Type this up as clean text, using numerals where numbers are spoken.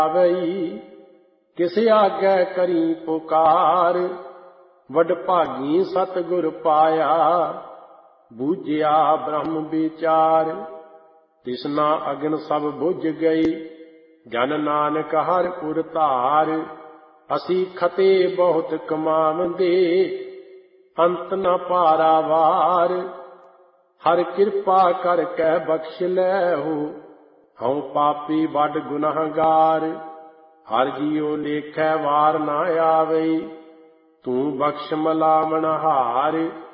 ਆਵਈ। ਕਿਸ ਆਗੈ ਕਰੀ ਪੁਕਾਰ, ਵਡਭਾਗੀ ਸਤਿਗੁਰ ਪਾਇਆ। ਬੂਝਿਆ ਬ੍ਰਹਮ ਵਿਚਾਰ, ਤਿਸਨਾ ਅਗਨ ਸਭ ਬੁਝ ਗਈ। ਜਨ ਨਾਨਕ ਹਰਿ ਪੁਰ ਧਾਰ, ਅਸੀਂ ਖਤੇ ਬਹੁਤ ਕਮਾਵੰਦੇ। ਅੰਤ ਨ ਪਾਰਾਵਾਰ, ਹਰਿ ਕਿਰਪਾ ਕਰ ਕੈ ਬਖਸ਼ ਲੈਹੁ। ਹਉ ਪਾਪੀ ਵੱਡ ਗੁਨਾਹਗਾਰ, ਹਰਿ ਜੀਉ ਲੇਖੈ ਵਾਰ ਨਾ ਆਵਈ। ਤੂੰ ਬਖਸ਼ ਮਲਾਵਣ ਹਾਰ,